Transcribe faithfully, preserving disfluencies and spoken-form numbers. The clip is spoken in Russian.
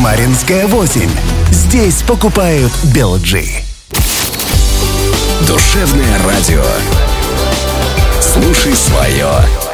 Маринская восемь. Здесь покупают Белджи. Душевное радио. Слушай свое.